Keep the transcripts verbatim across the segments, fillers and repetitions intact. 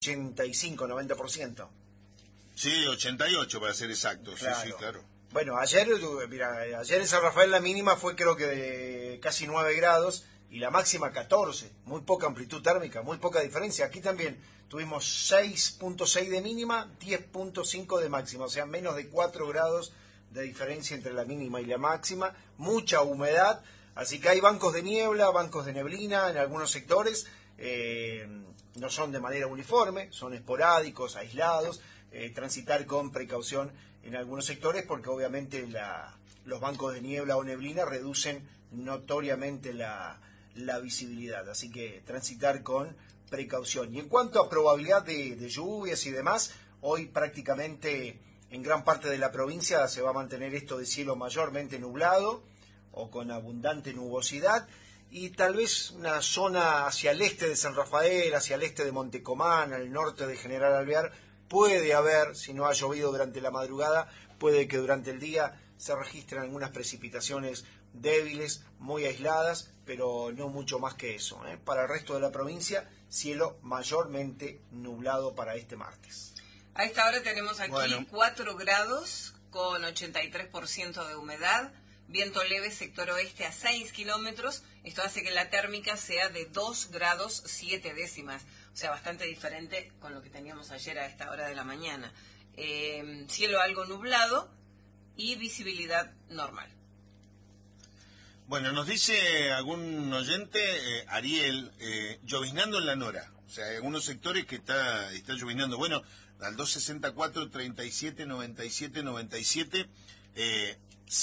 ochenta y cinco, noventa por ciento. Sí, ochenta y ocho para ser exacto, claro. sí, sí, claro. Bueno, ayer, mira, ayer en San Rafael la mínima fue creo que de casi nueve grados y la máxima catorce, muy poca amplitud térmica, muy poca diferencia. Aquí también tuvimos seis punto seis de mínima, diez punto cinco de máxima, o sea, menos de cuatro grados de diferencia entre la mínima y la máxima, mucha humedad, así que hay bancos de niebla, bancos de neblina en algunos sectores, eh, no son de manera uniforme, son esporádicos, aislados, eh, transitar con precaución en algunos sectores porque obviamente la, los bancos de niebla o neblina reducen notoriamente la, la visibilidad, así que transitar con precaución. Y en cuanto a probabilidad de, de lluvias y demás, hoy prácticamente en gran parte de la provincia se va a mantener esto de cielo mayormente nublado o con abundante nubosidad y tal vez una zona hacia el este de San Rafael, hacia el este de Montecomán, al norte de General Alvear, puede haber, si no ha llovido durante la madrugada, puede que durante el día se registren algunas precipitaciones débiles, muy aisladas, pero no mucho más que eso, ¿eh? Para el resto de la provincia, cielo mayormente nublado para este martes. A esta hora tenemos aquí bueno. cuatro grados con ochenta y tres por ciento de humedad, viento leve sector oeste a seis kilómetros, esto hace que la térmica sea de dos grados siete décimas, o sea, bastante diferente con lo que teníamos ayer a esta hora de la mañana. Eh, cielo algo nublado y visibilidad normal. Bueno, nos dice algún oyente, eh, Ariel, eh, lloviznando en la Nora. O sea, hay algunos sectores que está, está lloviznando. Bueno, al dos sesenta y cuatro, treinta y siete, noventa y siete, noventa y siete, eh,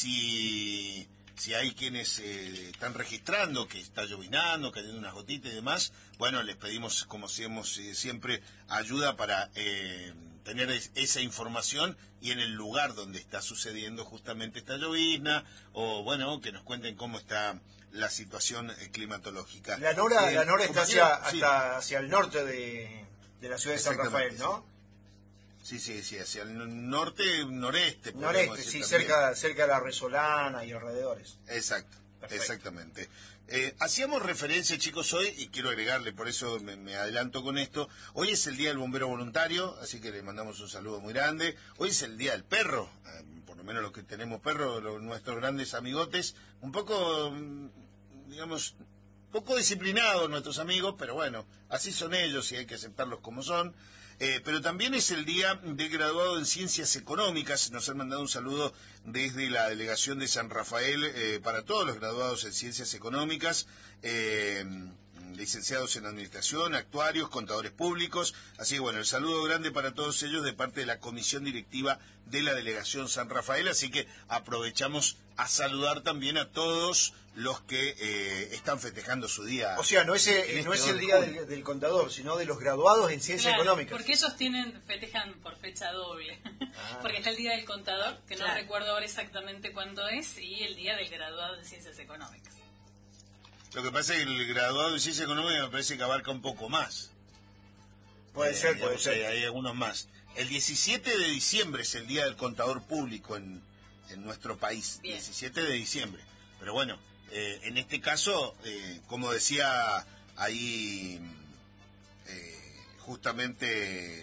si, si hay quienes eh, están registrando que está lloviznando, cayendo unas gotitas y demás, bueno, les pedimos, como hacemos eh, siempre, ayuda para eh, tener es, esa información y en el lugar donde está sucediendo justamente esta llovizna, o bueno, que nos cuenten cómo está la situación eh, climatológica. La Nora, eh, la Nora está hacia, sí. hasta hacia el norte de, de la ciudad de San Rafael, ¿no? Sí, sí, sí, hacia el norte, noreste. Noreste, sí, cerca, cerca de la Resolana y alrededores. Exacto, Perfecto. Exactamente. Eh, hacíamos referencia, chicos, hoy, y quiero agregarle, por eso me, me adelanto con esto, hoy es el Día del Bombero Voluntario, así que le mandamos un saludo muy grande. Hoy es el Día del Perro, eh, por lo menos los que tenemos perros, los, nuestros grandes amigotes, un poco, digamos, poco disciplinados nuestros amigos, pero bueno, así son ellos y hay que aceptarlos como son. Eh, pero también es el día del graduado en Ciencias Económicas. Nos han mandado un saludo desde la delegación de San Rafael eh, para todos los graduados en Ciencias Económicas, eh, licenciados en Administración, actuarios, contadores públicos. Así que bueno, el saludo grande para todos ellos de parte de la Comisión Directiva de la Delegación San Rafael. Así que aprovechamos a saludar también a todos los que eh, están festejando su día. O sea, no es, el, no es el día del, del contador, sino de los graduados en Ciencias claro, Económicas. Porque ellos tienen festejan por fecha doble. Ah. Porque está el día del contador, que claro. no recuerdo ahora exactamente cuándo es, y el día del graduado en Ciencias Económicas. Lo que pasa es que el graduado de Ciencias Económicas me parece que abarca un poco más. Puede eh, ser, digamos, puede ser. Hay, hay algunos más. El diecisiete de diciembre es el día del contador público en, en nuestro país. Bien. diecisiete de diciembre. Pero bueno, eh, en este caso, eh, como decía ahí eh, justamente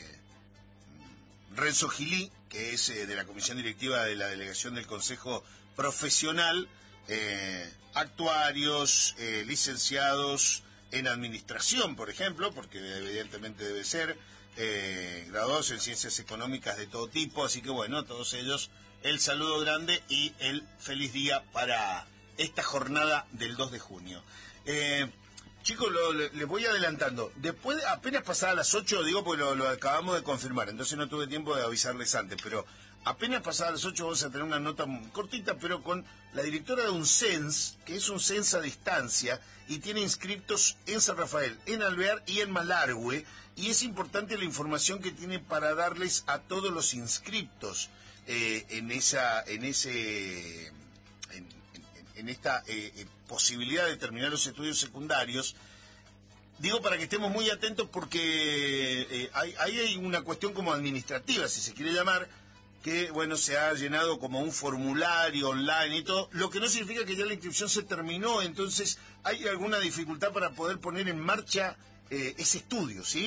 Renzo Gilí, que es eh, de la Comisión Directiva de la Delegación del Consejo Profesional, eh, actuarios, eh, licenciados en Administración, por ejemplo, porque evidentemente debe ser, eh, graduados en Ciencias Económicas de todo tipo, así que bueno, todos ellos, el saludo grande y el feliz día para esta jornada del dos de junio. Eh, chicos, lo, le, les voy adelantando. Después, apenas pasadas las ocho, digo porque lo, lo acabamos de confirmar, entonces no tuve tiempo de avisarles antes, pero apenas pasadas las ocho vamos a tener una nota cortita, pero con la directora de un C E N S, que es un C E N S a distancia, y tiene inscriptos en San Rafael, en Alvear y en Malargüe, y es importante la información que tiene para darles a todos los inscriptos eh, en esa, en ese... En, en esta eh, eh, posibilidad de terminar los estudios secundarios. Digo para que estemos muy atentos porque eh, hay, hay una cuestión como administrativa, si se quiere llamar, que bueno, se ha llenado como un formulario online y todo, lo que no significa que ya la inscripción se terminó, entonces hay alguna dificultad para poder poner en marcha eh, ese estudio, ¿sí?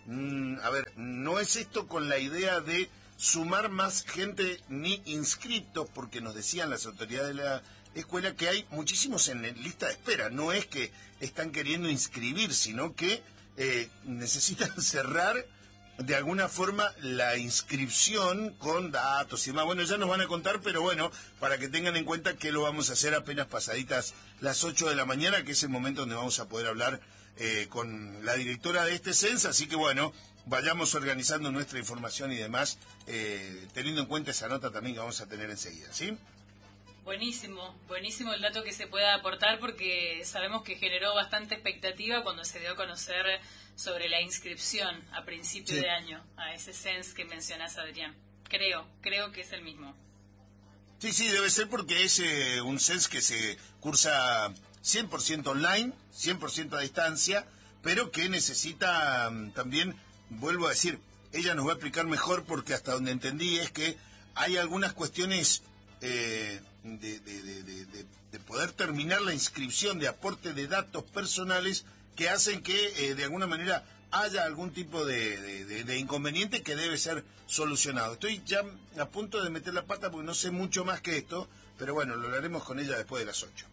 mm, a ver, no es esto con la idea de sumar más gente ni inscriptos, porque nos decían las autoridades de la escuela que hay muchísimos en lista de espera. No es que están queriendo inscribir, sino que eh, necesitan cerrar de alguna forma la inscripción con datos y demás. Bueno, ya nos van a contar, pero bueno, para que tengan en cuenta que lo vamos a hacer apenas pasaditas las ocho de la mañana, que es el momento donde vamos a poder hablar eh, con la directora de este C E N S. Así que bueno, vayamos organizando nuestra información y demás, eh, teniendo en cuenta esa nota también que vamos a tener enseguida, ¿sí? Buenísimo, buenísimo el dato que se pueda aportar, porque sabemos que generó bastante expectativa cuando se dio a conocer sobre la inscripción a principio sí. de año a ese C E N S que mencionás, Adrián. Creo, creo que es el mismo. Sí, sí, debe ser porque es eh, un C E N S que se cursa cien por ciento online, cien por ciento a distancia, pero que necesita um, también, vuelvo a decir, ella nos va a explicar mejor, porque hasta donde entendí es que hay algunas cuestiones eh, de, de, de, de, de, de poder terminar la inscripción de aporte de datos personales que hacen que eh, de alguna manera haya algún tipo de, de, de, de inconveniente que debe ser solucionado. Estoy ya a punto de meter la pata porque no sé mucho más que esto, pero bueno, lo hablaremos con ella después de las ocho.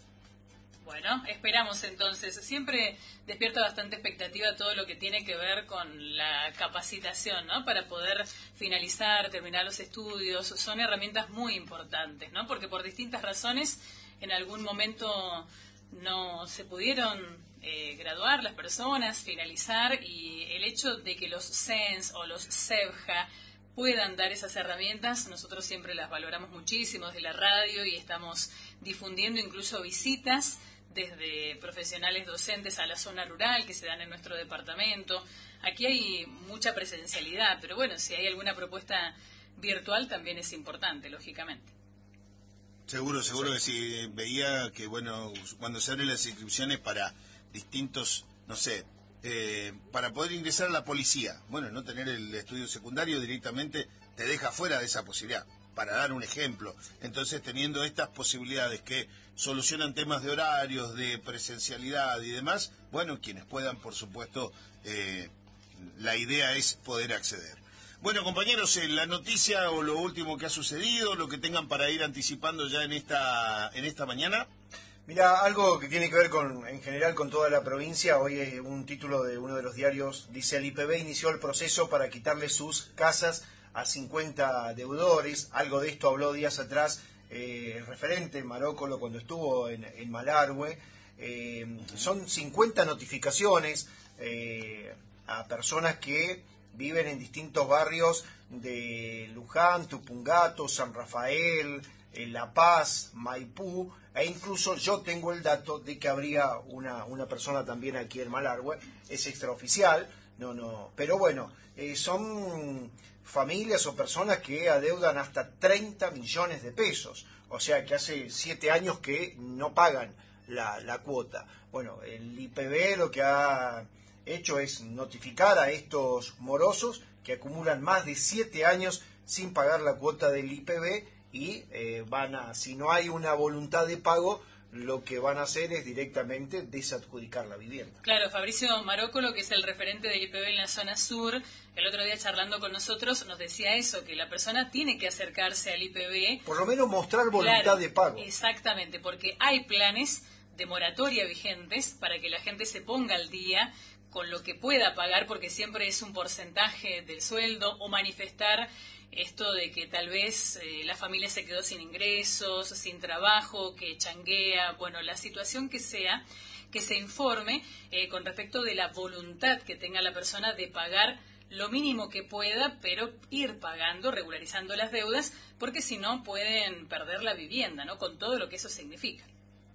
Bueno, esperamos entonces. Siempre despierta bastante expectativa todo lo que tiene que ver con la capacitación, ¿no? Para poder finalizar, terminar los estudios. Son herramientas muy importantes, ¿no? Porque por distintas razones en algún momento no se pudieron eh, graduar las personas, finalizar, y el hecho de que los C E N S o los CEBJA puedan dar esas herramientas, nosotros siempre las valoramos muchísimo desde la radio y estamos difundiendo incluso visitas desde profesionales docentes a la zona rural que se dan en nuestro departamento. Aquí hay mucha presencialidad, pero bueno, si hay alguna propuesta virtual también es importante, lógicamente. Seguro, seguro que sí. Veía que, bueno, cuando se abren las inscripciones para distintos, no sé, eh, para poder ingresar a la policía, bueno, no tener el estudio secundario directamente te deja fuera de esa posibilidad, para dar un ejemplo. Entonces, teniendo estas posibilidades que solucionan temas de horarios, de presencialidad y demás, bueno, quienes puedan, por supuesto, eh, la idea es poder acceder. Bueno, compañeros, eh, la noticia o lo último que ha sucedido, lo que tengan para ir anticipando ya en esta en esta mañana. Mira, algo que tiene que ver con, en general, con toda la provincia. Hoy es un título de uno de los diarios, dice: el I P B inició el proceso para quitarle sus casas a cincuenta deudores. Algo de esto habló días atrás eh, el referente Marócolo cuando estuvo en, en Malargüe. Eh, son cincuenta notificaciones eh, a personas que viven en distintos barrios de Luján, Tupungato, San Rafael, eh, La Paz, Maipú, e incluso yo tengo el dato de que habría una, una persona también aquí en Malargüe. Es extraoficial, no, no, pero bueno, eh, son familias o personas que adeudan hasta treinta millones de pesos, o sea que hace siete años que no pagan la, la cuota. Bueno, el I P B lo que ha hecho es notificar a estos morosos que acumulan más de siete años sin pagar la cuota del I P B y eh, van a, si no hay una voluntad de pago, lo que van a hacer es directamente desadjudicar la vivienda. Claro, Fabricio Marócolo, que es el referente del I P B en la zona sur, el otro día charlando con nosotros nos decía eso, que la persona tiene que acercarse al I P B. Por lo menos mostrar voluntad claro, de pago. Exactamente, porque hay planes de moratoria vigentes para que la gente se ponga al día con lo que pueda pagar, porque siempre es un porcentaje del sueldo, o manifestar esto de que tal vez eh, la familia se quedó sin ingresos, sin trabajo, que changuea, bueno, la situación que sea, que se informe eh, con respecto de la voluntad que tenga la persona de pagar lo mínimo que pueda, pero ir pagando, regularizando las deudas, porque si no pueden perder la vivienda, ¿no? Con todo lo que eso significa.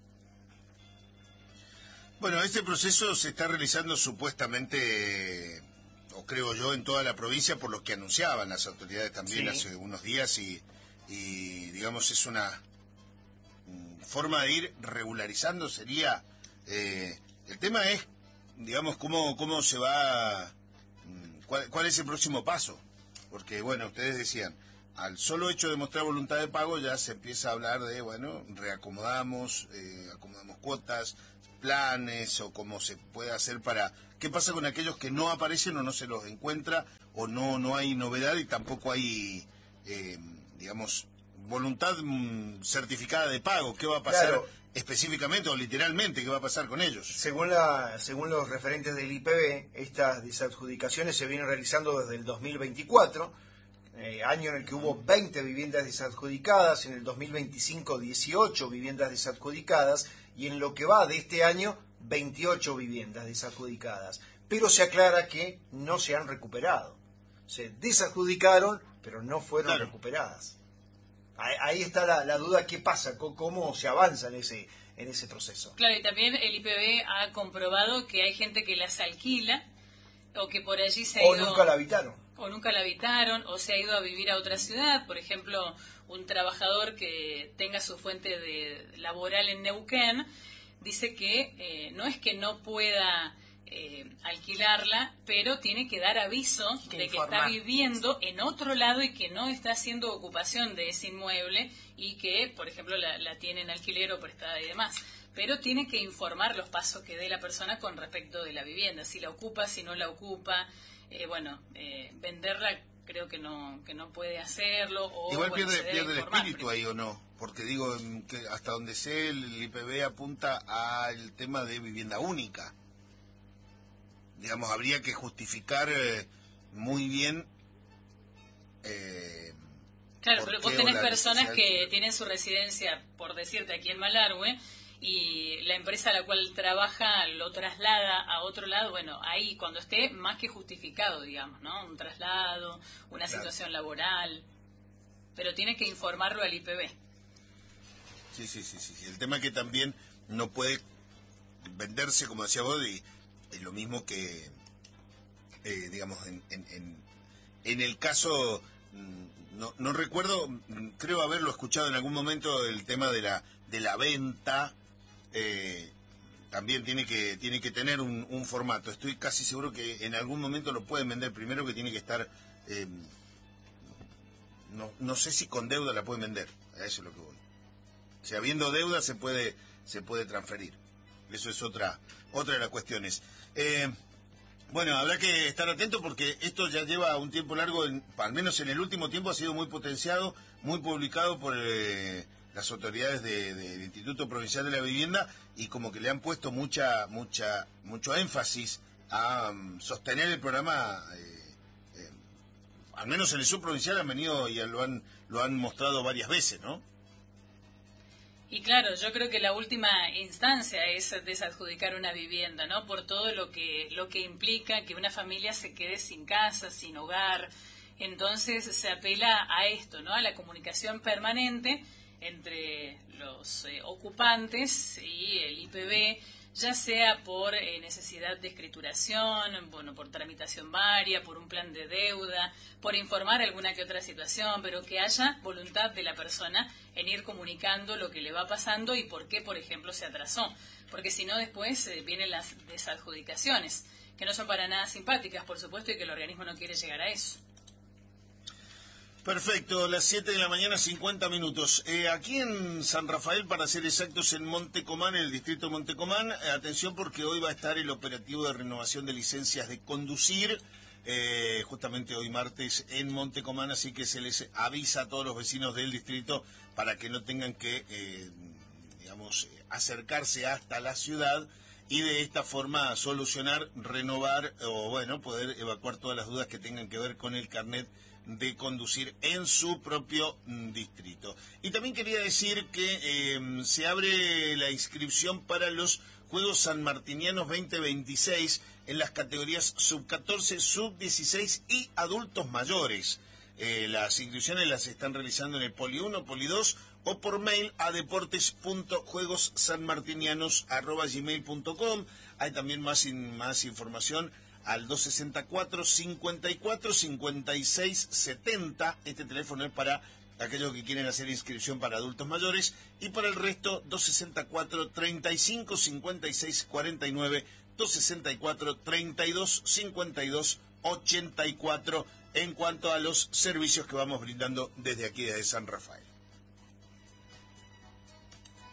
Bueno, este proceso se está realizando supuestamente, o creo yo, en toda la provincia, por lo que anunciaban las autoridades también sí. hace unos días, y, y digamos es una forma de ir regularizando. Sería, eh, el tema es, digamos, cómo, cómo se va, cuál, cuál es el próximo paso, porque bueno, ustedes decían, al solo hecho de mostrar voluntad de pago ya se empieza a hablar de, bueno, reacomodamos, eh, acomodamos cuotas, planes, o cómo se puede hacer para ¿Qué pasa con aquellos que no aparecen o no se los encuentra o no no hay novedad y tampoco hay, eh, digamos, voluntad mm, certificada de pago? ¿Qué va a pasar Claro. específicamente o literalmente? ¿Qué va a pasar con ellos? Según, la, según los referentes del I P B, estas desadjudicaciones se vienen realizando desde el dos mil veinticuatro, eh, año en el que hubo veinte viviendas desadjudicadas, en el dos mil veinticinco dieciocho viviendas desadjudicadas y en lo que va de este año veintiocho viviendas desadjudicadas. Pero se aclara que no se han recuperado. Se desadjudicaron, pero no fueron Claro. recuperadas. Ahí, ahí está la, la duda, ¿qué pasa? ¿Cómo, cómo se avanza en ese, en ese proceso? Claro, y también el I P B ha comprobado que hay gente que las alquila o que por allí se ha O ido... nunca la habitaron. o nunca la habitaron, o se ha ido a vivir a otra ciudad. Por ejemplo, un trabajador que tenga su fuente de laboral en Neuquén, dice que eh, no es que no pueda eh, alquilarla, pero tiene que dar aviso Que de que informar. está viviendo en otro lado y que no está haciendo ocupación de ese inmueble y que, por ejemplo, la, la tiene en alquiler o prestada y demás. Pero tiene que informar los pasos que dé la persona con respecto de la vivienda, si la ocupa, si no la ocupa. Eh, bueno, eh, venderla creo que no que no puede hacerlo. O, Igual bueno, pierde, se debe pierde el informar espíritu primero. ahí o no, porque digo em, que hasta donde sé el I P B apunta al tema de vivienda única. Digamos, habría que justificar eh, muy bien. Eh, Claro, por pero vos qué tenés o la personas necesidad que de- tienen su residencia, por decirte, aquí en Malargüe, y la empresa a la cual trabaja lo traslada a otro lado. Bueno, ahí cuando esté más que justificado, digamos, ¿no? Un traslado, una Claro. situación laboral, pero tiene que informarlo al I P B. Sí, sí, sí, sí, sí. El tema es que también no puede venderse, como decía vos, y, y lo mismo que, eh, digamos, en, en, en, en el caso, mm, no, no recuerdo, mm, creo haberlo escuchado en algún momento, el tema de la de la venta, eh, también tiene que tiene que tener un, un formato. Estoy casi seguro que en algún momento lo pueden vender, primero que tiene que estar, eh, no, no sé si con deuda la pueden vender, a eso es lo que voy. Si habiendo deuda se puede se puede transferir. Eso es otra otra de las cuestiones. Eh, bueno, habrá que estar atento porque esto ya lleva un tiempo largo, en, al menos en el último tiempo ha sido muy potenciado, muy publicado por eh, las autoridades de, de, del Instituto Provincial de la Vivienda y como que le han puesto mucha mucha mucho énfasis a um, sostener el programa. Eh, eh, al menos en el subprovincial han venido y lo han lo han mostrado varias veces, ¿no? Y claro, yo creo que la última instancia es desadjudicar una vivienda, ¿no? Por todo lo que lo que implica que una familia se quede sin casa, sin hogar. Entonces se apela a esto, ¿no? A la comunicación permanente entre los eh, ocupantes y el I P B, ya sea por eh, necesidad de escrituración, bueno, por tramitación varia, por un plan de deuda, por informar alguna que otra situación, pero que haya voluntad de la persona en ir comunicando lo que le va pasando y por qué, por ejemplo, se atrasó. Porque si no, después eh, vienen las desadjudicaciones, que no son para nada simpáticas, por supuesto, y que el organismo no quiere llegar a eso. Perfecto, las siete de la mañana, cincuenta minutos. Eh, aquí en San Rafael, para ser exactos, en Montecomán, en el distrito de Montecomán, eh, atención porque hoy va a estar el operativo de renovación de licencias de conducir, eh, justamente hoy martes en Montecomán, así que se les avisa a todos los vecinos del distrito para que no tengan que, eh, digamos, eh, acercarse hasta la ciudad y de esta forma solucionar, renovar o, bueno, poder evacuar todas las dudas que tengan que ver con el carnet de conducir en su propio mm, distrito. Y también quería decir que eh, se abre la inscripción para los Juegos Sanmartinianos veinte veintiséis en las categorías sub catorce, sub dieciséis y adultos mayores. Eh, las inscripciones las están realizando en el Poli uno, Poli dos o por mail a deportes punto juegos sanmartinianos arroba gmail punto com. Hay también más, in, más información al dos sesenta y cuatro, cincuenta y cuatro, cincuenta y seis, setenta. Este teléfono es para aquellos que quieren hacer inscripción para adultos mayores. Y para el resto, dos sesenta y cuatro, treinta y cinco, cincuenta y seis, cuarenta y nueve, dos sesenta y cuatro, treinta y dos, cincuenta y dos, ochenta y cuatro, en cuanto a los servicios que vamos brindando desde aquí, desde San Rafael.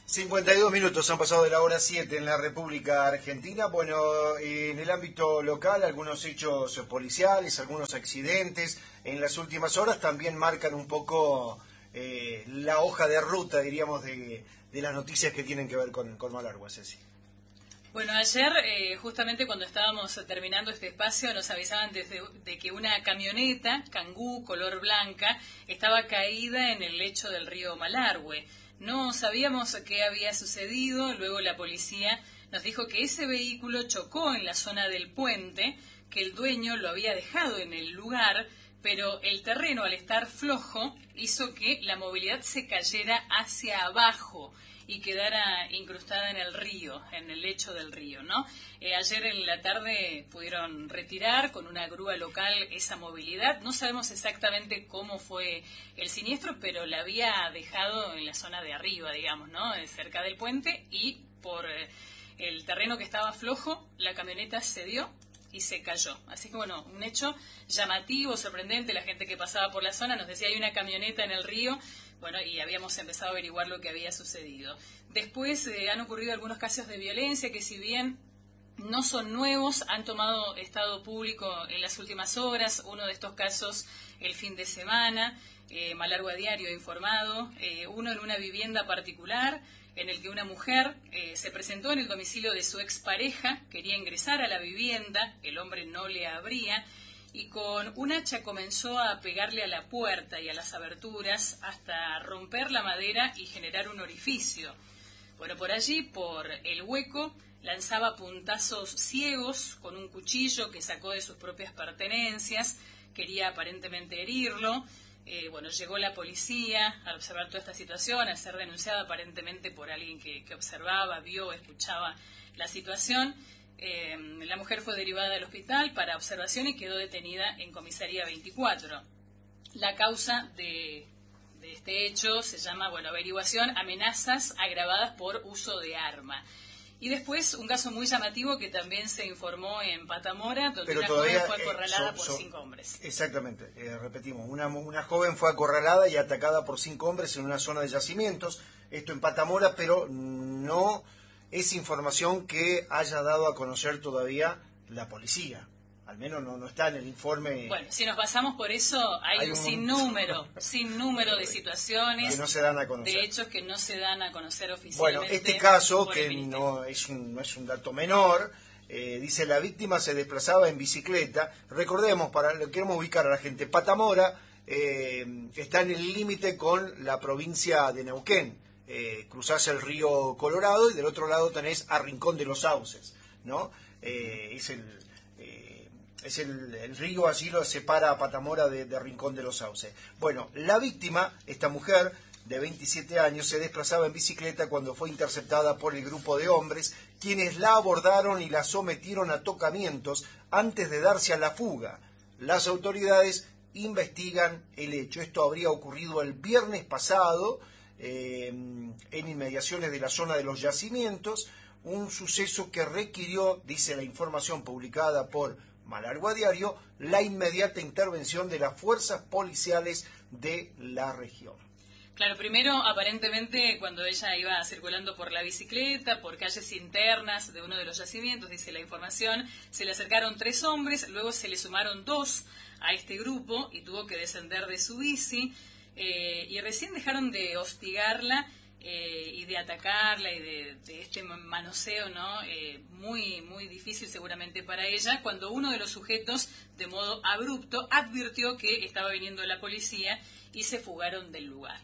cincuenta y dos minutos han pasado de la hora siete en la República Argentina. Bueno, en el ámbito local, algunos hechos policiales, algunos accidentes en las últimas horas también marcan un poco eh, la hoja de ruta, diríamos, de, de las noticias que tienen que ver con, con Malargüe, Ceci. Bueno, ayer, eh, justamente cuando estábamos terminando este espacio, nos avisaban desde, de que una camioneta, Kangoo, color blanca, estaba caída en el lecho del río Malargüe. No sabíamos qué había sucedido, luego la policía nos dijo que ese vehículo chocó en la zona del puente, que el dueño lo había dejado en el lugar, pero el terreno, al estar flojo, hizo que la movilidad se cayera hacia abajo y quedara incrustada en el río, en el lecho del río, ¿no? Eh, ayer en la tarde pudieron retirar con una grúa local esa movilidad. No sabemos exactamente cómo fue el siniestro, pero la había dejado en la zona de arriba, digamos, ¿no? Cerca del puente, y por eh, el terreno que estaba flojo, la camioneta cedió y se cayó. Así que, bueno, un hecho llamativo, sorprendente. La gente que pasaba por la zona nos decía, hay una camioneta en el río. Bueno, y habíamos empezado a averiguar lo que había sucedido. Después eh, han ocurrido algunos casos de violencia que, si bien no son nuevos, han tomado estado público en las últimas horas. Uno de estos casos el fin de semana, eh, Malargüe Diario ha informado, eh, uno en una vivienda particular, en el que una mujer eh, se presentó en el domicilio de su expareja, quería ingresar a la vivienda, el hombre no le abría, y con un hacha comenzó a pegarle a la puerta y a las aberturas hasta romper la madera y generar un orificio. Bueno, por allí, por el hueco, lanzaba puntazos ciegos con un cuchillo que sacó de sus propias pertenencias, quería aparentemente herirlo. Eh, bueno, llegó la policía al observar toda esta situación, al ser denunciada aparentemente por alguien que, que observaba, vio, escuchaba la situación. Eh, la mujer fue derivada del hospital para observación y quedó detenida en comisaría veinticuatro. La causa de, de este hecho se llama, bueno, averiguación, amenazas agravadas por uso de arma. Y después un caso muy llamativo que también se informó en Patamora, donde Pero una todavía, joven fue acorralada eh, so, por so, cinco hombres. Exactamente, eh, repetimos, una, una joven fue acorralada y atacada por cinco hombres en una zona de yacimientos, esto en Patamora, pero no es información que haya dado a conocer todavía la policía. Al menos no, no está en el informe. Bueno, si nos basamos por eso, hay, hay un sinnúmero, sinnúmero de situaciones, que no se dan a conocer. De hechos que no se dan a conocer oficialmente. Bueno, este caso, que no es, un, no es un dato menor, eh, dice la víctima se desplazaba en bicicleta. Recordemos, para lo queremos ubicar a la gente, Patamora eh, está en el límite con la provincia de Neuquén. Eh, cruzás el río Colorado y del otro lado tenés a Rincón de los Sauces, ¿no? Eh, es el, eh, es el, el río, allí lo separa a Patamora de, de Rincón de los Sauces. Bueno, la víctima, esta mujer de veintisiete años, se desplazaba en bicicleta cuando fue interceptada por el grupo de hombres, quienes la abordaron y la sometieron a tocamientos antes de darse a la fuga. Las autoridades investigan el hecho. Esto habría ocurrido el viernes pasado, Eh, en inmediaciones de la zona de los yacimientos, un suceso que requirió, dice la información publicada por Malargüe Diario, la inmediata intervención de las fuerzas policiales de la región. Claro, primero, aparentemente, cuando ella iba circulando por la bicicleta, por calles internas de uno de los yacimientos, dice la información, se le acercaron tres hombres, luego se le sumaron dos a este grupo y tuvo que descender de su bici. Eh, y recién dejaron de hostigarla eh, y de atacarla y de, de este manoseo, ¿no? Eh, muy, muy difícil seguramente para ella, cuando uno de los sujetos, de modo abrupto, advirtió que estaba viniendo la policía y se fugaron del lugar.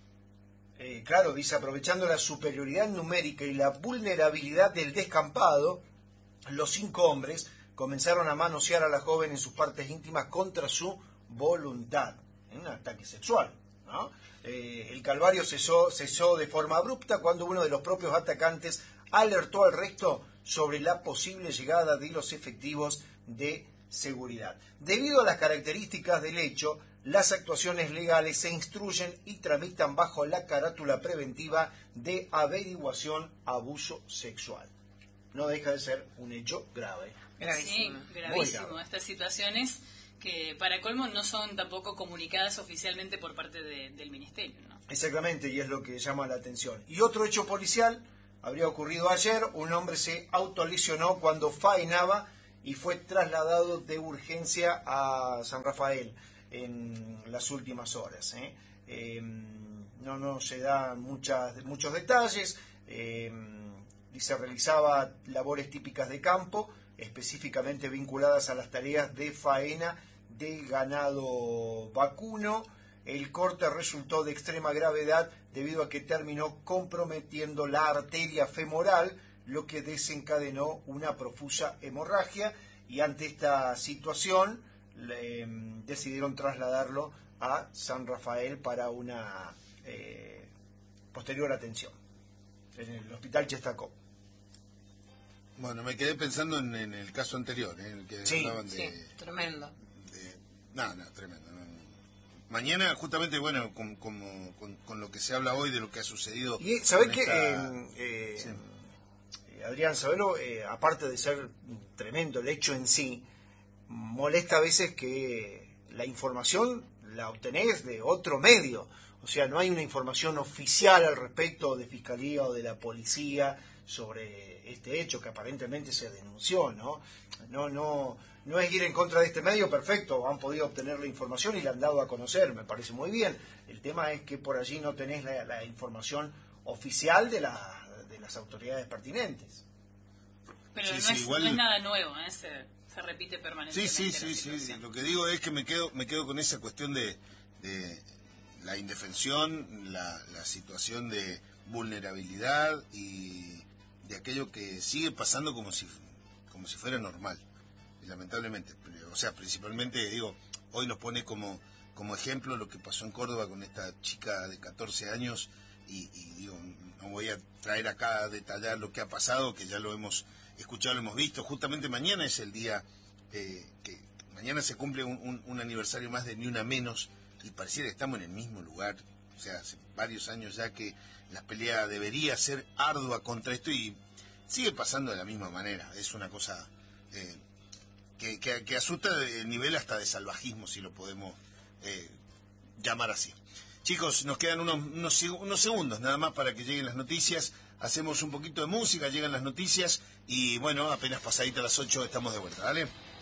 Eh, claro, dice, aprovechando la superioridad numérica y la vulnerabilidad del descampado, los cinco hombres comenzaron a manosear a la joven en sus partes íntimas contra su voluntad, en un ataque sexual, ¿no? Eh, el calvario cesó, cesó de forma abrupta cuando uno de los propios atacantes alertó al resto sobre la posible llegada de los efectivos de seguridad. Debido a las características del hecho, las actuaciones legales se instruyen y tramitan bajo la carátula preventiva de averiguación abuso sexual. No deja de ser un hecho grave. Gravísimo. Sí, gravísimo. Estas situaciones que para colmo no son tampoco comunicadas oficialmente por parte de, del Ministerio, ¿no? Exactamente, y es lo que llama la atención. Y otro hecho policial habría ocurrido ayer: un hombre se autolesionó cuando faenaba y fue trasladado de urgencia a San Rafael en las últimas horas. ¿eh? Eh, no, no se dan muchas, muchos detalles. Eh, y se realizaba labores típicas de campo, específicamente vinculadas a las tareas de faena de ganado vacuno. El corte resultó de extrema gravedad debido a que terminó comprometiendo la arteria femoral, lo que desencadenó una profusa hemorragia, y ante esta situación le, decidieron trasladarlo a San Rafael para una eh, posterior atención en el hospital Chestacó. Bueno, me quedé pensando en, en el caso anterior, ¿eh? En el que sí, hablaban de... Sí, tremendo. De, no, no, tremendo. No, no. Mañana, justamente, bueno, con, con, con, con lo que se habla hoy de lo que ha sucedido... Y ¿sabés qué? Esta... Eh, eh, sí. Adrián Sabelo, eh, aparte de ser tremendo el hecho en sí, molesta a veces que la información la obtenés de otro medio. O sea, no hay una información oficial al respecto de Fiscalía o de la Policía sobre este hecho que aparentemente se denunció, ¿no? No, no, no es ir en contra de este medio, perfecto, han podido obtener la información y la han dado a conocer, me parece muy bien. El tema es que por allí no tenés la, la información oficial de, la, de las autoridades pertinentes. Pero Sí, no, sí, es, igual... no es nada nuevo, ¿eh? se, se repite permanentemente. Sí, sí, la sí, sí. situación. Lo que digo es que me quedo, me quedo con esa cuestión de, de la indefensión, la, la situación de vulnerabilidad y de aquello que sigue pasando como si como si fuera normal, y lamentablemente. O sea, principalmente, digo, hoy nos pone como, como ejemplo lo que pasó en Córdoba con esta chica de catorce años, y, y digo, no voy a traer acá a detallar lo que ha pasado, que ya lo hemos escuchado, lo hemos visto. Justamente mañana es el día eh, que mañana se cumple un, un, un aniversario más de Ni Una Menos, y pareciera que estamos en el mismo lugar. O sea, hace varios años ya que la pelea debería ser ardua contra esto, y sigue pasando de la misma manera. Es una cosa eh, que, que, que asusta el nivel hasta de salvajismo, si lo podemos eh, llamar así. Chicos, nos quedan unos, unos, unos segundos nada más para que lleguen las noticias. Hacemos un poquito de música, llegan las noticias y bueno, apenas pasadita las ocho estamos de vuelta, ¿vale?